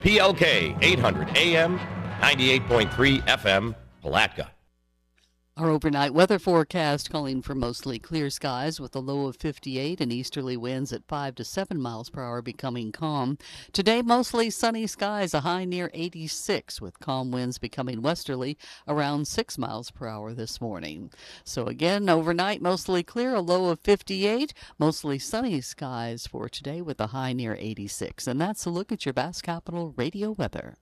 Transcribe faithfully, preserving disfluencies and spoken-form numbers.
P L K eight hundred A M, ninety-eight point three F M, Palatka. Our overnight weather forecast calling for mostly clear skies with a low of fifty-eight and easterly winds at five to seven miles per hour becoming calm. Today, mostly sunny skies, a high near eighty-six with calm winds becoming westerly around six miles per hour this morning. So again, overnight, mostly clear, a low of fifty-eight, mostly sunny skies for today with a high near eighty-six. And that's a look at your Bass Capital radio weather.